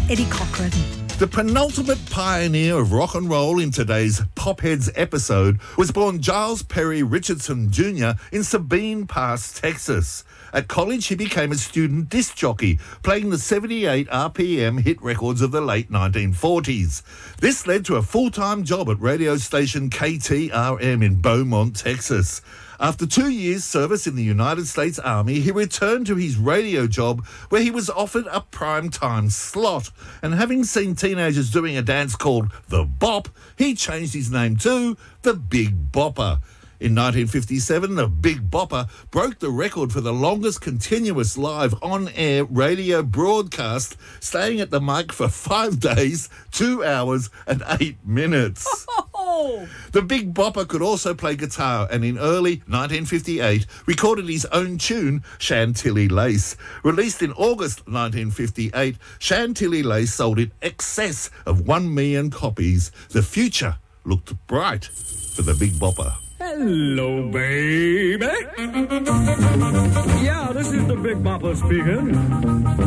Eddie Cochran. The penultimate pioneer of rock and roll in today's Popheads episode was born Giles Perry Richardson Jr. in Sabine Pass, Texas. At college, he became a student disc jockey, playing the 78 RPM hit records of the late 1940s. This led to a full-time job at radio station KTRM in Beaumont, Texas. After 2 years' service in the United States Army, he returned to his radio job where he was offered a prime-time slot. And having seen teenagers doing a dance called the Bop, he changed his name to the Big Bopper. In 1957, the Big Bopper broke the record for the longest continuous live on-air radio broadcast, staying at the mic for 5 days, 2 hours and 8 minutes. The Big Bopper could also play guitar and in early 1958 recorded his own tune, Chantilly Lace. Released in August 1958, Chantilly Lace sold in excess of 1 million copies. The future looked bright for the Big Bopper. Hello, baby. Yeah, this is the Big Bopper speaking.